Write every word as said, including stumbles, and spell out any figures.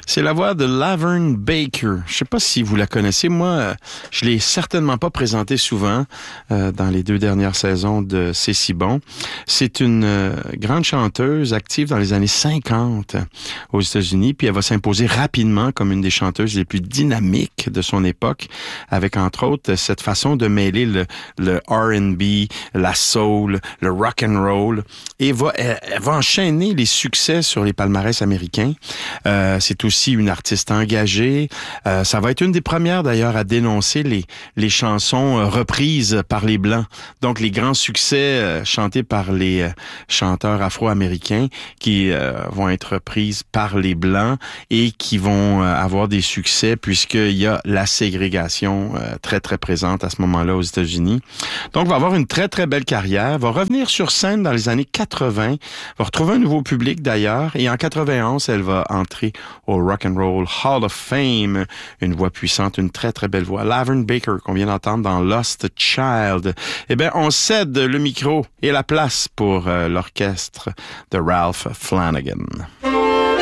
C'est la voix de Laverne Baker. Je sais pas si vous la connaissez. Moi, je l'ai certainement pas présentée souvent euh, dans les deux dernières saisons de C'est si bon. C'est une euh, grande chanteuse active dans les années cinquante aux États-Unis, puis elle va s'imposer rapidement comme une des chanteuses les plus dynamiques de son époque, avec entre autres cette façon de mêler le, le R and B, la soul, le rock and roll, et va, elle, elle va enchaîner les succès sur les palmarès américains. Euh, c'est aussi une artiste engagée. Euh, ça va être une des premières d'ailleurs à dénoncer les les chansons euh, reprises par les Blancs. Donc les grands succès euh, chantés par les euh, chanteurs afro-américains qui euh, vont être reprises par les Blancs et qui vont euh, avoir des succès puisqu'il y a la ségrégation euh, très très présente à ce moment-là aux États-Unis. Donc va avoir une très très belle carrière, va revenir sur scène dans les années quatre-vingts, va retrouver un nouveau public d'ailleurs, et en quatre-vingt-onze, elle va entrer au Rock and Roll Hall of Fame. Une voix puissante, une très très belle voix. Laverne Baker, qu'on vient d'entendre dans Lost Child. Eh bien, on cède le micro et la place pour euh, l'orchestre de Ralph Flanagan.